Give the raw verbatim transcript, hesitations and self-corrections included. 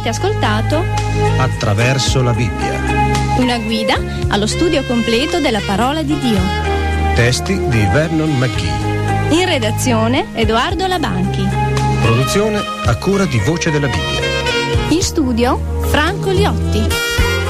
Ascoltato Attraverso la Bibbia. Una guida allo studio completo della parola di Dio. Testi di Vernon McGee. In redazione Edoardo Labanchi. Produzione a cura di Voce della Bibbia. In studio Franco Liotti.